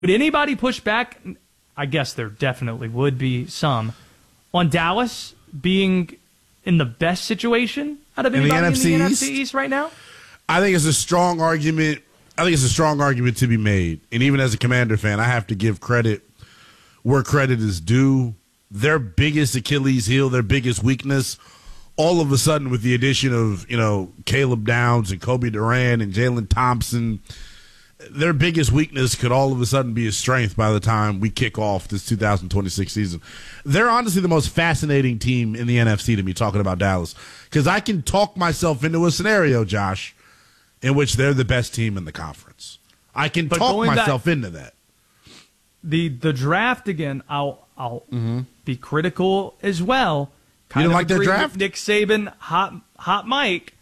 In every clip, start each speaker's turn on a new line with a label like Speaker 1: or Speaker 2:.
Speaker 1: Would anybody push back? I guess there definitely would be some on Dallas being in the best situation out of anybody in the NFC East right now.
Speaker 2: I think it's a strong argument. I think it's a strong argument to be made. And even as a Commander fan, I have to give credit where credit is due. Their biggest Achilles heel, their biggest weakness, all of a sudden with the addition of, Caleb Downs and Kobe Durant and Jalen Thompson, their biggest weakness could all of a sudden be a strength by the time we kick off this 2026 season. They're honestly the most fascinating team in the NFC to me, talking about Dallas, because I can talk myself into a scenario, Josh, in which they're the best team in the conference. I can talk myself into that.
Speaker 1: The draft, again, I'll be critical as well.
Speaker 2: You didn't like their draft?
Speaker 1: Nick Saban, hot Mike.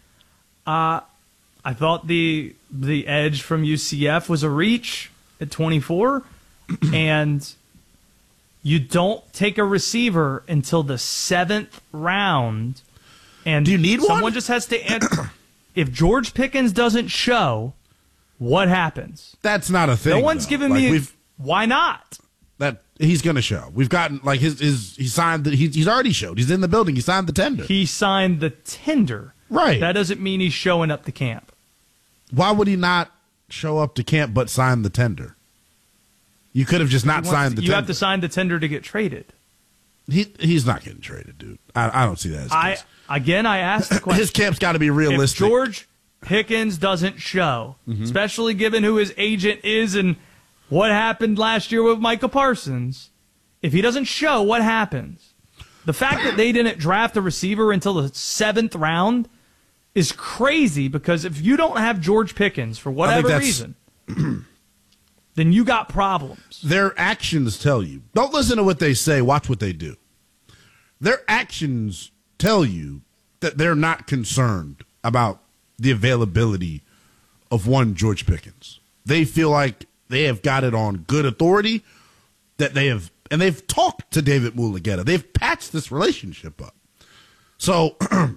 Speaker 1: I thought the edge from UCF was a reach at 24, and you don't take a receiver until the 7th round. And
Speaker 2: do you need
Speaker 1: someone
Speaker 2: one?
Speaker 1: Just has to answer. If George Pickens doesn't show, what happens?
Speaker 2: That's not a thing.
Speaker 1: No one's giving me. Why not?
Speaker 2: That he's going to show. We've gotten he signed. He's already showed. He's in the building. He signed the tender.
Speaker 1: He signed the tender.
Speaker 2: Right.
Speaker 1: That doesn't mean he's showing up to camp.
Speaker 2: Why would he not show up to camp but sign the tender? You could have just not signed the tender.
Speaker 1: You have to sign the tender to get traded.
Speaker 2: He's not getting traded, dude. I don't see that as the case.
Speaker 1: I asked the question.
Speaker 2: His camp's got to be realistic.
Speaker 1: If George Pickens doesn't show, especially given who his agent is and what happened last year with Micah Parsons, if he doesn't show, what happens? The fact that they didn't draft a receiver until the 7th round is crazy, because if you don't have George Pickens for whatever reason, then you got problems.
Speaker 2: Their actions tell you. Don't listen to what they say. Watch what they do. Their actions tell you that they're not concerned about the availability of one George Pickens. They feel like they have got it on good authority that they've talked to David Mulugheta. They've patched this relationship up. So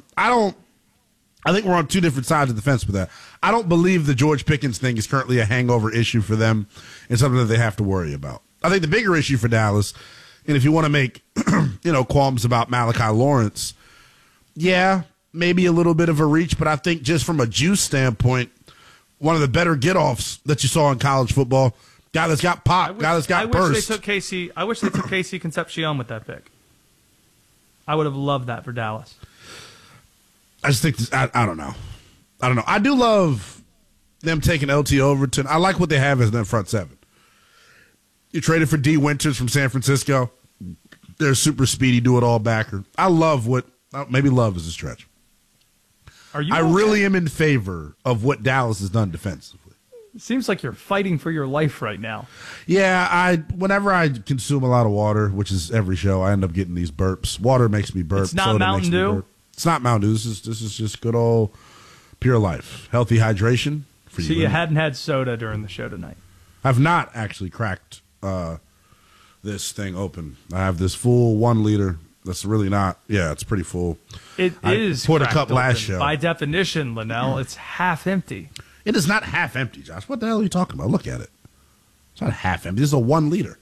Speaker 2: I think we're on two different sides of the fence with that. I don't believe the George Pickens thing is currently a hangover issue for them and something that they have to worry about. I think the bigger issue for Dallas, and if you want to make qualms about Malachi Lawrence, yeah, maybe a little bit of a reach, but I think just from a juice standpoint, one of the better get-offs that you saw in college football, guy that's got pop, guy that's got burst.
Speaker 1: I wish they took Casey Concepcion with that pick. I would have loved that for Dallas.
Speaker 2: I just think I don't know. I do love them taking LT Overton. I like what they have as their front seven. You traded for D. Winters from San Francisco. They're a super speedy do-it-all backer. I love maybe love is a stretch. I really am in favor of what Dallas has done defensively.
Speaker 1: It seems like you're fighting for your life right now.
Speaker 2: Yeah, whenever I consume a lot of water, which is every show, I end up getting these burps. Water makes me burp.
Speaker 1: It's not Mountain Dew?
Speaker 2: It's not Mountain Dew. This is just good old pure life. Healthy hydration for you.
Speaker 1: So you hadn't had soda during the show tonight?
Speaker 2: I've not actually cracked this thing open. I have this full 1 liter. That's really not. Yeah, it's pretty full.
Speaker 1: It is.
Speaker 2: Poured a cup
Speaker 1: open.
Speaker 2: last show.
Speaker 1: By definition, Linnell, it's half empty.
Speaker 2: It is not half empty, Josh. What the hell are you talking about? Look at it. It's not half empty. This is a 1 liter.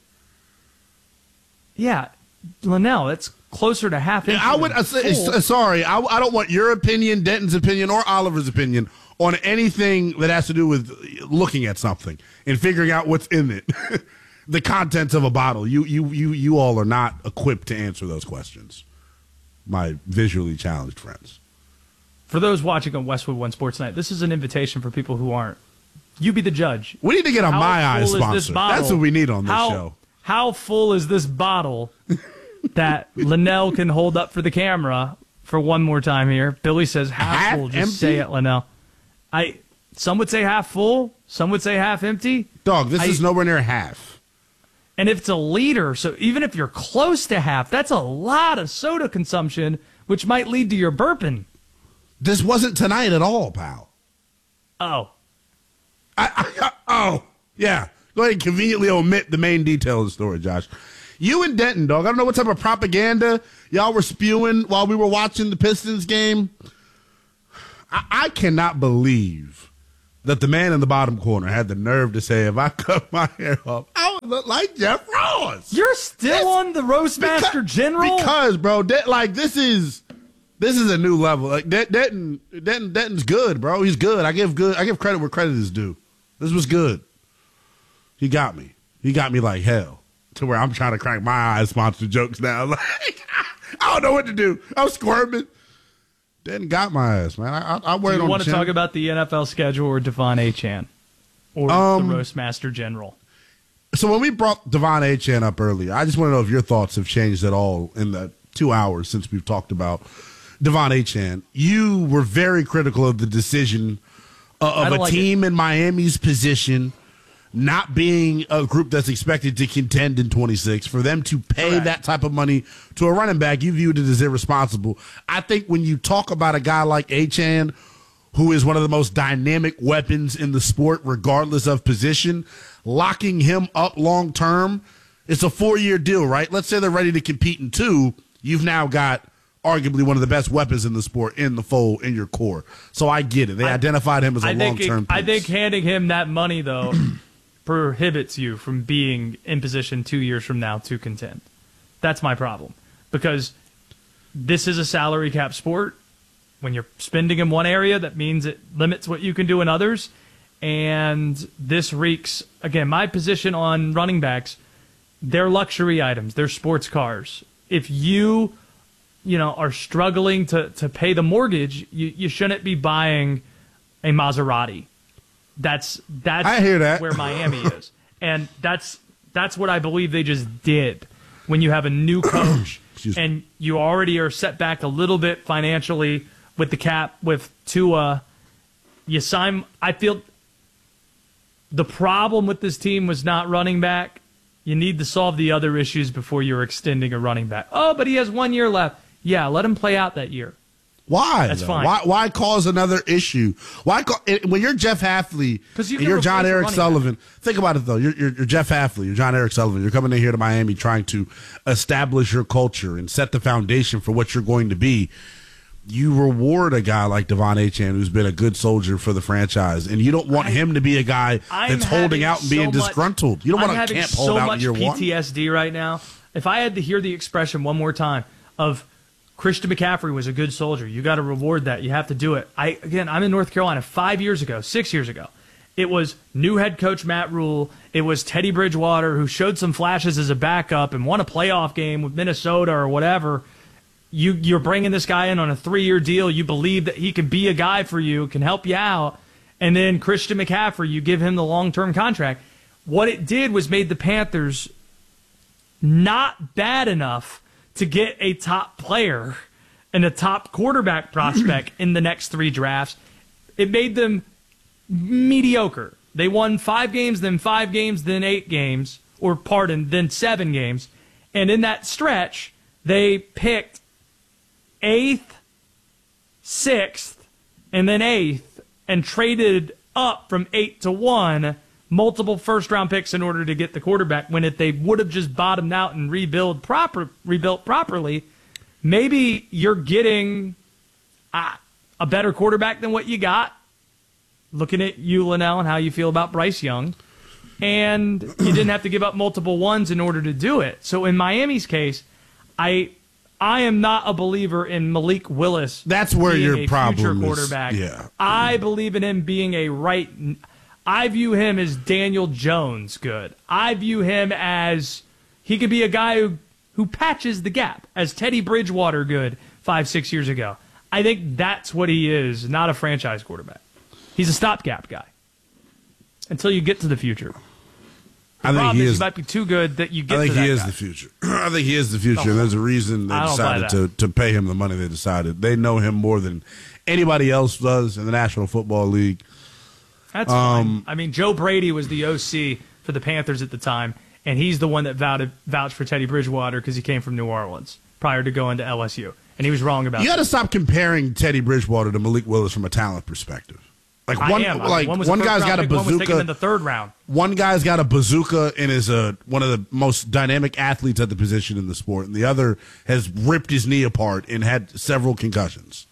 Speaker 1: Yeah, Linnell, it's closer to half empty.
Speaker 2: I would. Sorry, I don't want your opinion, Denton's opinion, or Oliver's opinion on anything that has to do with looking at something and figuring out what's in it. The contents of a bottle. You all are not equipped to answer those questions, my visually challenged friends.
Speaker 1: For those watching on Westwood One Sports Night, this is an invitation for people who aren't. You be the judge.
Speaker 2: We need to get a My Eyes sponsor. That's what we need on this show.
Speaker 1: How full is this bottle that Linnell can hold up for the camera for one more time here? Billy says half full. Just
Speaker 2: empty?
Speaker 1: say it, Linnell. Some would say half full. Some would say half empty.
Speaker 2: Dog, this is nowhere near half.
Speaker 1: And if it's a liter, so even if you're close to half, that's a lot of soda consumption, which might lead to your burping.
Speaker 2: This wasn't tonight at all, pal.
Speaker 1: Oh.
Speaker 2: Oh, yeah. Go ahead and conveniently omit the main detail of the story, Josh. You and Denton, dog, I don't know what type of propaganda y'all were spewing while we were watching the Pistons game. I cannot believe that the man in the bottom corner had the nerve to say, if I cut my hair off, look like Jeff Ross.
Speaker 1: You're still on the Roastmaster General?
Speaker 2: Because, bro, this is a new level. Like Denton's good, bro. He's good. I give credit where credit is due. This was good. He got me. He got me like hell to where I'm trying to crack my eyes sponsor jokes now. Like I don't know what to do. I'm squirming. Denton got my ass, man. I wear it on.
Speaker 1: You want to talk about the NFL schedule or Devon Achane or the Roastmaster General?
Speaker 2: So when we brought Devon Achane up earlier, I just want to know if your thoughts have changed at all in the 2 hours since we've talked about Devon Achane. You were very critical of the decision of a team in Miami's position not being a group that's expected to contend in 26, for them to pay that type of money to a running back, you viewed it as irresponsible. I think when you talk about a guy like Achane, who is one of the most dynamic weapons in the sport, regardless of position, locking him up long term, it's a 4-year deal, right? Let's say they're ready to compete in 2. You've now got arguably one of the best weapons in the sport in the fold, in your core. So I get it. They identified him as a long-term piece.
Speaker 1: I think handing him that money, though, prohibits you from being in position 2 years from now to contend. That's my problem. Because this is a salary cap sport. When you're spending in one area, that means it limits what you can do in others. And this reeks, again, my position on running backs, they're luxury items. They're sports cars. If you are struggling to pay the mortgage, you shouldn't be buying a Maserati. That's
Speaker 2: I hear that.
Speaker 1: Where Miami is. And that's what I believe they just did. When you have a new coach and you already are set back a little bit financially with the cap, with Tua, you sign. I feel the problem with this team was not running back. You need to solve the other issues before you're extending a running back. Oh, but he has 1 year left. Yeah, let him play out that year.
Speaker 2: Why?
Speaker 1: That's
Speaker 2: though?
Speaker 1: fine.
Speaker 2: Why cause another issue? When you're Jeff Hafley and you're John Eric Sullivan? Think about it though. You're Jeff Hafley. You're John Eric Sullivan. You're coming in here to Miami trying to establish your culture and set the foundation for what you're going to be. You reward a guy like Devon Achane, who's been a good soldier for the franchise, and you don't want him to be a guy that's holding out and being disgruntled. You don't want to camp hold out in year one.
Speaker 1: I'm having so much PTSD right now. If I had to hear the expression one more time of Christian McCaffrey was a good soldier, you got to reward that. You have to do it. I'm in North Carolina 6 years ago. It was new head coach Matt Rule. It was Teddy Bridgewater, who showed some flashes as a backup and won a playoff game with Minnesota or whatever. You're bringing this guy in on a 3-year deal. You believe that he can be a guy for you, can help you out. And then Christian McCaffrey, you give him the long-term contract. What it did was made the Panthers not bad enough to get a top player and a top quarterback prospect in the next 3 drafts. It made them mediocre. They won 5 games, then 5 games, then 8 games, then 7 games. And in that stretch, they picked 8th, 6th, and then 8th, and traded up from 8 to 1, multiple first-round picks in order to get the quarterback, when if they would have just bottomed out and rebuilt properly, maybe you're getting a better quarterback than what you got. Looking at you, Linnell, and how you feel about Bryce Young. And you didn't have to give up multiple ones in order to do it. So in Miami's case, I am not a believer in Malik Willis.
Speaker 2: That's where
Speaker 1: being
Speaker 2: your
Speaker 1: a
Speaker 2: problem
Speaker 1: future
Speaker 2: is.
Speaker 1: Quarterback.
Speaker 2: Yeah.
Speaker 1: I believe in him being I view him as Daniel Jones good. I view him as he could be a guy who patches the gap, as Teddy Bridgewater good 5-6 years ago. I think that's what he is, not a franchise quarterback. He's a stopgap guy until you get to the future.
Speaker 2: I think he
Speaker 1: might be too good that you get to that
Speaker 2: I think he is
Speaker 1: guy.
Speaker 2: the future. I think he is the future, and there's a reason they decided to pay him the money they decided. They know him more than anybody else does in the National Football League.
Speaker 1: That's fine. I mean, Joe Brady was the OC for the Panthers at the time, and he's the one that vouched for Teddy Bridgewater because he came from New Orleans prior to going to LSU, and he was wrong about that.
Speaker 2: You got to stop comparing Teddy Bridgewater to Malik Willis from a talent perspective. One guy's got a bazooka. One was taken in the 3rd round. One guy's got a bazooka and is one of the most dynamic athletes at the position in the sport, and the other has ripped his knee apart and had several concussions.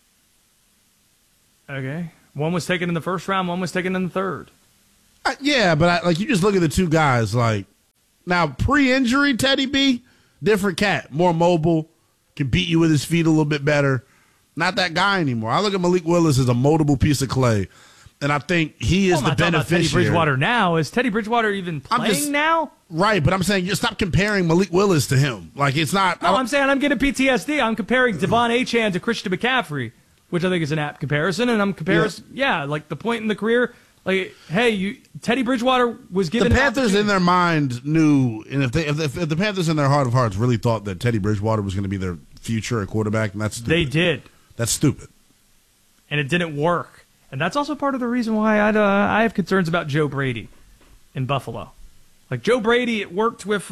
Speaker 1: Okay. One was taken in the 1st round. One was taken in the 3rd.
Speaker 2: Yeah, but you just look at the two guys. Like Now, pre-injury, Teddy B, different cat, more mobile, can beat you with his feet a little bit better. Not that guy anymore. I look at Malik Willis as a moldable piece of clay, and I think he is the beneficiary.
Speaker 1: About Teddy Bridgewater now. Is Teddy Bridgewater even playing now?
Speaker 2: Right, but I'm saying you stop comparing Malik Willis to him. Like, it's not.
Speaker 1: No, I'm saying I'm getting PTSD. I'm comparing Devon Achane to Christian McCaffrey, which I think is an apt comparison, and I'm comparing, like the point in the career. Like, hey, Teddy Bridgewater was given
Speaker 2: the Panthers in their mind knew, and if the Panthers in their heart of hearts really thought that Teddy Bridgewater was going to be their future at quarterback, and that's stupid.
Speaker 1: They did.
Speaker 2: That's stupid.
Speaker 1: And it didn't work. And that's also part of the reason why I have concerns about Joe Brady in Buffalo. Like, Joe Brady, it worked with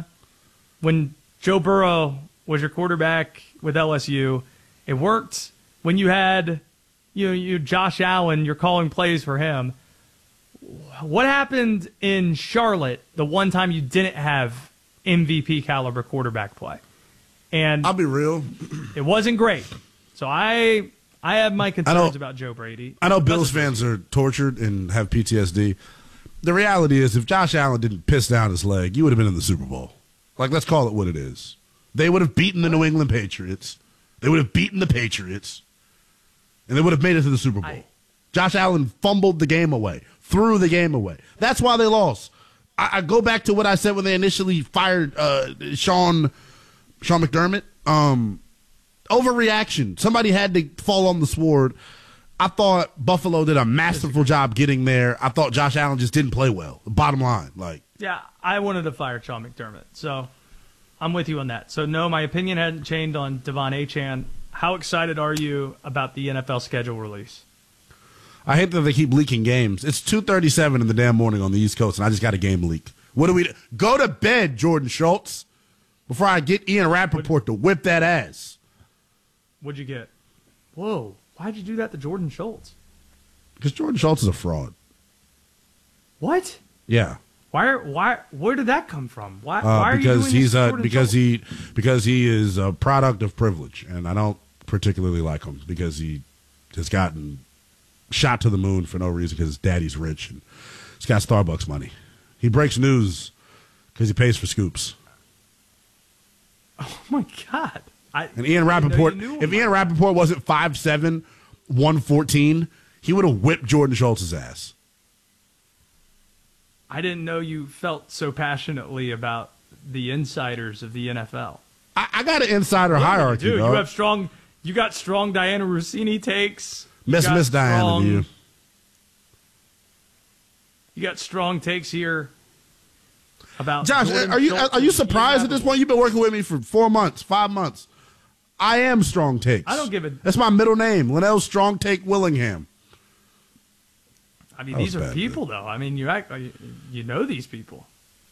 Speaker 1: when Joe Burrow was your quarterback with LSU. It worked when you had you Josh Allen, you're calling plays for him. What happened in Charlotte the one time you didn't have MVP caliber quarterback play? And
Speaker 2: I'll be real,
Speaker 1: it wasn't great. So I have my concerns about Joe Brady.
Speaker 2: I know Bills fans are tortured and have PTSD. The reality is, if Josh Allen didn't piss down his leg, you would have been in the Super Bowl. Like, let's call it what it is. They would have beaten the New England Patriots. They would have beaten the Patriots. And they would have made it to the Super Bowl. Josh Allen fumbled the game away, threw the game away. That's why they lost. I go back to what I said when they initially fired Sean McDermott. Overreaction. Somebody had to fall on the sword. I thought Buffalo did a masterful job getting there. I thought Josh Allen just didn't play well. Bottom line.
Speaker 1: Yeah, I wanted to fire Sean McDermott. So I'm with you on that. So, no, my opinion hadn't changed on Devon Achane. How excited are you about the NFL schedule release?
Speaker 2: I hate that they keep leaking games. It's 2:37 in the damn morning on the East Coast, and I just got a game leak. What do we do? Go to bed, Jordan Schultz, before I get Ian Rappaport to whip that ass.
Speaker 1: What'd you get? Whoa. Why'd you do that to Jordan Schultz?
Speaker 2: Because Jordan Schultz is a fraud.
Speaker 1: What?
Speaker 2: Yeah.
Speaker 1: Why? Where did that come from? Why are you doing
Speaker 2: he's
Speaker 1: this to Jordan Schultz?
Speaker 2: because he is a product of privilege, and I don't particularly like him because he has gotten shot to the moon for no reason because his daddy's rich and he's got Starbucks money. He breaks news because he pays for scoops.
Speaker 1: Oh my God!
Speaker 2: And Ian Rappaport, if Ian Rappaport wasn't 5'7", 114, he would have whipped Jordan Schultz's ass.
Speaker 1: I didn't know you felt so passionately about the insiders of the NFL.
Speaker 2: I got an insider hierarchy,
Speaker 1: dude.
Speaker 2: dog.
Speaker 1: You got strong Diana Rossini takes.
Speaker 2: Miss Diana to you.
Speaker 1: You got strong takes here about
Speaker 2: Josh.
Speaker 1: Jordan
Speaker 2: Are you
Speaker 1: Schultz
Speaker 2: surprised at this point? You've been working with me for 4 months, 5 months. I am Strong Takes.
Speaker 1: I don't give a.
Speaker 2: That's my middle name, Linnell Strong Take Willingham.
Speaker 1: I mean, these are people, though. I mean, you act like you know these people.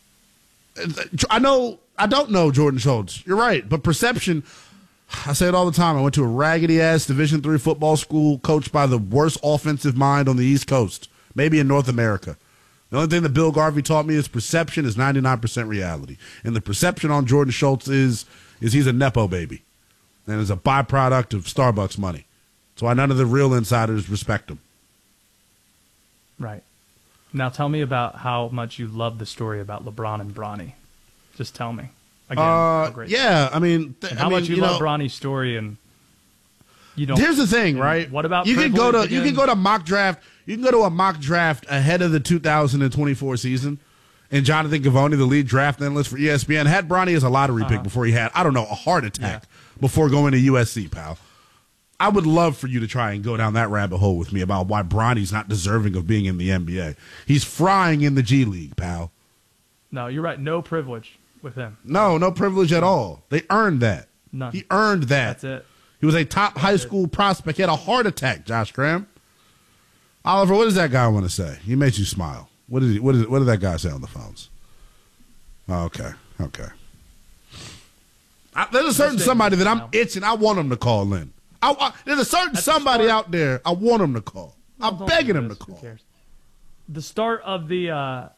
Speaker 2: I don't know Jordan Schultz. You're right, but perception. I say it all the time. I went to a raggedy-ass Division III football school coached by the worst offensive mind on the East Coast, maybe in North America. The only thing that Bill Garvey taught me is perception is 99% reality. And the perception on Jordan Schultz is he's a Nepo baby and is a byproduct of Starbucks money. That's why none of the real insiders respect him.
Speaker 1: Right. Now tell me about how much you love the story about LeBron and Bronny. Just tell me. Again, how great.
Speaker 2: Yeah, I mean...
Speaker 1: how much you love Bronny's story and you don't...
Speaker 2: Here's the thing, right?
Speaker 1: What about
Speaker 2: you can go to mock draft. You can go to a mock draft ahead of the 2024 season, and Jonathan Givony, the lead draft analyst for ESPN, had Bronny as a lottery pick before he had, I don't know, a heart attack before going to USC, pal. I would love for you to try and go down that rabbit hole with me about why Bronny's not deserving of being in the NBA. He's frying in the G League, pal.
Speaker 1: No, you're right. No privilege with him.
Speaker 2: No privilege at all. They earned that.
Speaker 1: None.
Speaker 2: He earned that.
Speaker 1: That's it.
Speaker 2: He was a top high school prospect. He had a heart attack, Josh Graham. Oliver, what does that guy want to say? He makes you smile. What did that guy say on the phones? Oh, okay. There's a certain somebody that I'm itching. I want him to call in. There's a certain somebody out there I want him to call. I'm begging him to call.
Speaker 1: The start of the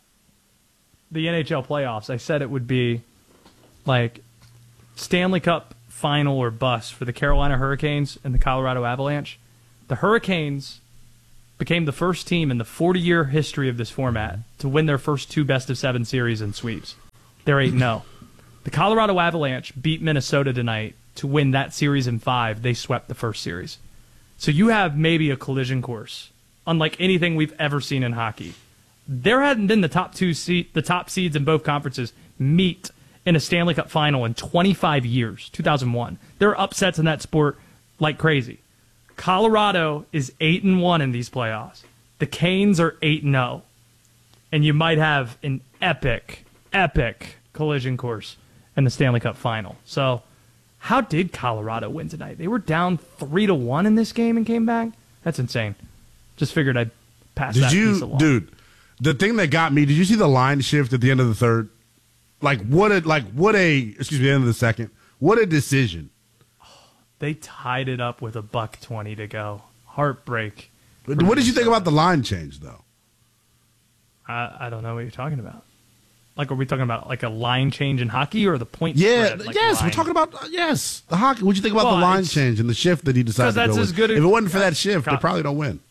Speaker 1: NHL playoffs, I said it would be like Stanley Cup final or bust for the Carolina Hurricanes and the Colorado Avalanche. The Hurricanes became the first team in the 40-year history of this format to win their first two best-of-7 series and sweeps. They're 8-0. The Colorado Avalanche beat Minnesota tonight to win that series in 5. They swept the first series. So you have maybe a collision course, unlike anything we've ever seen in hockey. There hadn't been the top seeds in both conferences meet in a Stanley Cup final in 25 years, 2001. There are upsets in that sport like crazy. Colorado is 8-1 in these playoffs. The Canes are 8-0. And you might have an epic collision course in the Stanley Cup final. So how did Colorado win tonight? They were down 3-1 in this game and came back? That's insane. Just figured I'd pass that piece along.
Speaker 2: Dude, the thing that got me, did you see the line shift at the end of the third? The end of the second. What a decision.
Speaker 1: They tied it up with $1:20 to go. Heartbreak.
Speaker 2: What did you think about the line change, though?
Speaker 1: I don't know what you're talking about. Like, are we talking about like a line change in hockey or the point
Speaker 2: spread?
Speaker 1: Like
Speaker 2: yes,
Speaker 1: line?
Speaker 2: We're talking about the hockey. What'd you think about the line change and the shift that he decided to go with? If it wasn't for that shift, they probably don't win.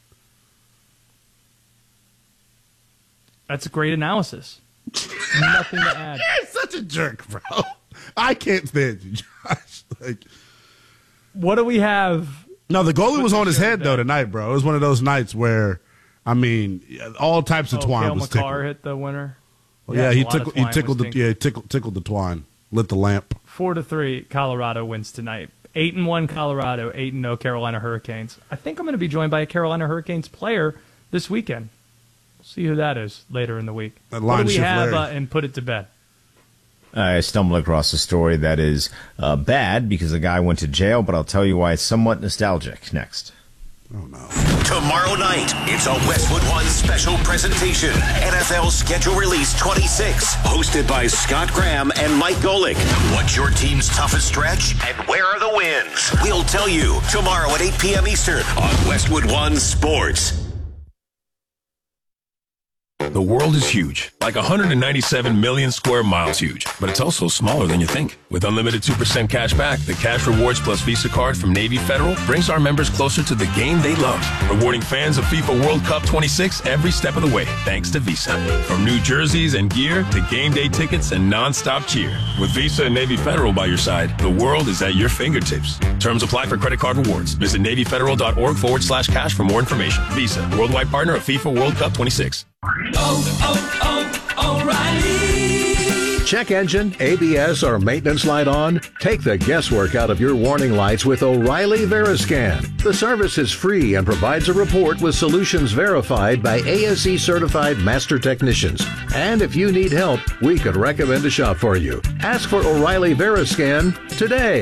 Speaker 1: That's a great analysis. Nothing to add.
Speaker 2: You're such a jerk, bro. I can't stand you, Josh.
Speaker 1: What do we have?
Speaker 2: No, the goalie was on his head, though, tonight, bro. It was one of those nights where, all types of twine was tickled.
Speaker 1: Cale Makar hit the winner.
Speaker 2: Well, yeah, he tickled the twine, lit the lamp.
Speaker 1: 4-3, Colorado wins tonight. 8-1 Colorado, 8-0 Carolina Hurricanes. I think I'm going to be joined by a Carolina Hurricanes player this weekend. We'll see who that is later in the week. What do we have and put it to bed?
Speaker 3: I stumbled across a story that is bad because the guy went to jail, but I'll tell you why it's somewhat nostalgic next.
Speaker 2: Oh, no.
Speaker 4: Tomorrow night, it's a Westwood One special presentation. NFL Schedule Release 26, hosted by Scott Graham and Mike Golick. What's your team's toughest stretch, and where are the wins? We'll tell you tomorrow at 8 p.m. Eastern on Westwood One Sports.
Speaker 5: The world is huge, like 197 million square miles huge, but it's also smaller than you think. With unlimited 2% cash back, the Cash Rewards Plus Visa card from Navy Federal brings our members closer to the game they love, rewarding fans of FIFA World Cup 26 every step of the way, thanks to Visa. From new jerseys and gear to game day tickets and non-stop cheer. With Visa and Navy Federal by your side, the world is at your fingertips. Terms apply for credit card rewards. Visit NavyFederal.org/cash for more information. Visa, worldwide partner of FIFA World Cup 26.
Speaker 6: O'Reilly. Check engine, ABS, or maintenance light on? Take the guesswork out of your warning lights with O'Reilly Veriscan. The service is free and provides a report with solutions verified by ASE certified master technicians. And if you need help, we could recommend a shop for you. Ask for O'Reilly Veriscan today.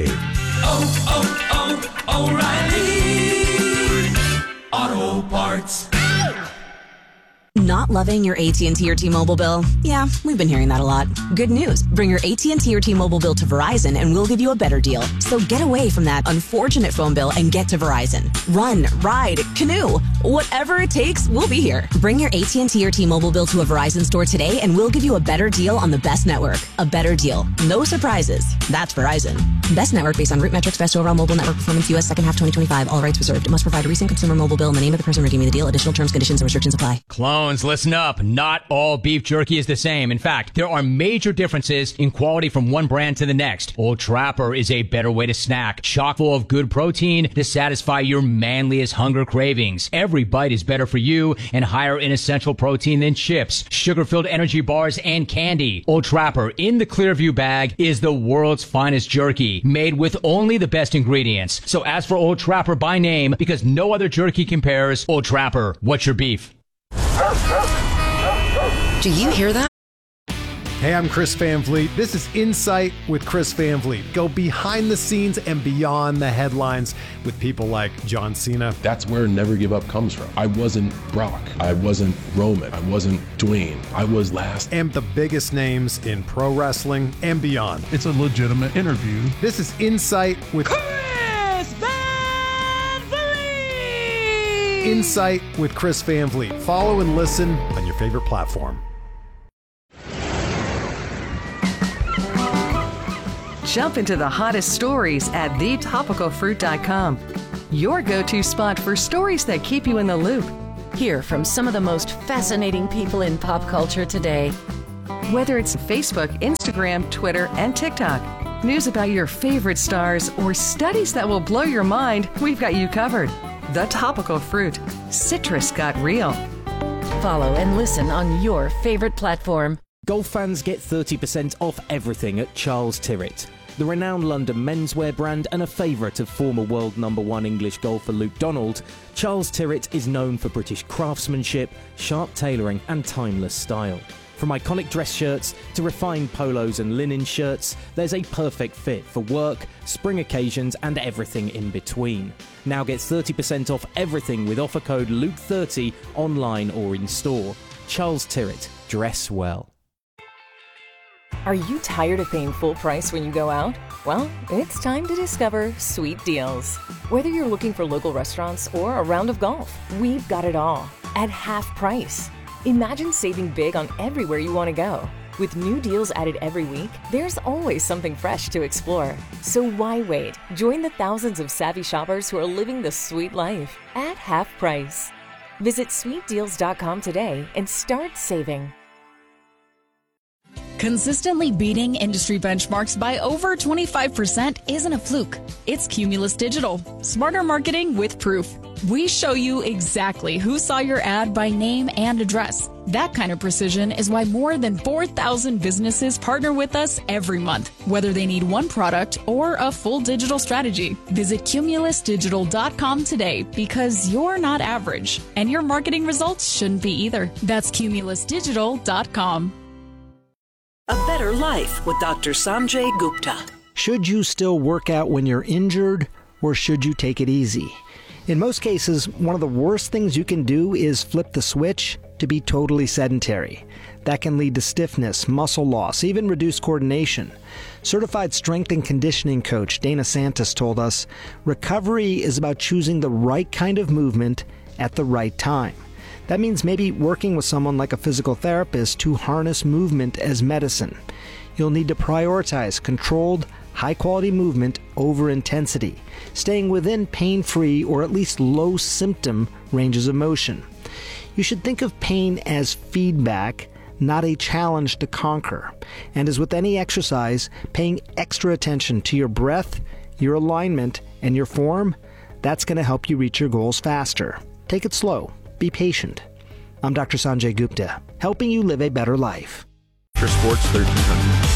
Speaker 7: O'Reilly Auto Parts.
Speaker 8: Not loving your AT&T or T-Mobile bill? Yeah, we've been hearing that a lot. Good news. Bring your AT&T or T-Mobile bill to Verizon and we'll give you a better deal. So get away from that unfortunate phone bill and get to Verizon. Run, ride, canoe. Whatever it takes, we'll be here. Bring your AT&T or T-Mobile bill to a Verizon store today and we'll give you a better deal on the best network. A better deal. No surprises. That's Verizon. Best network based on root metrics, best overall mobile network performance, U.S. second half 2025. All rights reserved. It must provide a recent consumer mobile bill and the name of the person redeeming the deal. Additional terms, conditions, and restrictions apply.
Speaker 9: Clones, listen up. Not all beef jerky is the same. In fact, there are major differences in quality from one brand to the next. Old Trapper is a better way to snack. Chock full of good protein to satisfy your manliest hunger cravings. Every bite is better for you and higher in essential protein than chips, sugar-filled energy bars, and candy. Old Trapper in the Clearview bag is the world's finest jerky, made with only the best ingredients. So ask for Old Trapper by name because no other jerky compares. Old Trapper, what's your beef?
Speaker 10: Do you hear that?
Speaker 11: Hey, I'm Chris Van Vliet. This is Insight with Chris Van Vliet. Go behind the scenes and beyond the headlines with people like John Cena.
Speaker 12: That's where Never Give Up comes from. I wasn't Brock. I wasn't Roman. I wasn't Dwayne. I was last.
Speaker 11: And the biggest names in pro wrestling and beyond.
Speaker 13: It's a legitimate interview.
Speaker 11: This is Insight with
Speaker 7: Chris Van Vliet.
Speaker 11: Insight with Chris Van Vliet. Follow and listen on your favorite platform.
Speaker 14: Jump into the hottest stories at thetopicalfruit.com. Your go-to spot for stories that keep you in the loop.
Speaker 10: Hear from some of the most fascinating people in pop culture today.
Speaker 14: Whether it's Facebook, Instagram, Twitter, and TikTok, news about your favorite stars, or studies that will blow your mind, we've got you covered. The Topical Fruit. Citrus got real.
Speaker 10: Follow and listen on your favorite platform.
Speaker 13: Golf fans get 30% off everything at Charles Tyrrett. The renowned London menswear brand and a favourite of former world #1 English golfer Luke Donald, Charles Tyrrett is known for British craftsmanship, sharp tailoring and timeless style. From iconic dress shirts to refined polos and linen shirts, there's a perfect fit for work, spring occasions and everything in between. Now get 30% off everything with offer code LUKE30 online or in store. Charles Tyrrett. Dress well.
Speaker 15: Are you tired of paying full price when you go out? Well, it's time to discover Sweet Deals. Whether you're looking for local restaurants or a round of golf, we've got it all at half price. Imagine saving big on everywhere you want to go. With new deals added every week, there's always something fresh to explore. So why wait? Join the thousands of savvy shoppers who are living the sweet life at half price. Visit sweetdeals.com today and start saving.
Speaker 16: Consistently beating industry benchmarks by over 25% isn't a fluke. It's Cumulus Digital. Smarter marketing with proof. We show you exactly who saw your ad by name and address. That kind of precision is why more than 4,000 businesses partner with us every month, whether they need one product or a full digital strategy. Visit cumulusdigital.com today because you're not average, and your marketing results shouldn't be either. That's cumulusdigital.com.
Speaker 17: A Better Life with Dr. Sanjay Gupta.
Speaker 18: Should you still work out when you're injured, or should you take it easy? In most cases, one of the worst things you can do is flip the switch to be totally sedentary. That can lead to stiffness, muscle loss, even reduced coordination. Certified strength and conditioning coach Dana Santos told us, recovery is about choosing the right kind of movement at the right time. That means maybe working with someone like a physical therapist to harness movement as medicine. You'll need to prioritize controlled, high-quality movement over intensity, staying within pain-free or at least low-symptom ranges of motion. You should think of pain as feedback, not a challenge to conquer. And as with any exercise, paying extra attention to your breath, your alignment, and your form, that's going to help you reach your goals faster. Take it slow. Be patient. I'm Dr. Sanjay Gupta, helping you live a better life.
Speaker 19: For Sports 1300.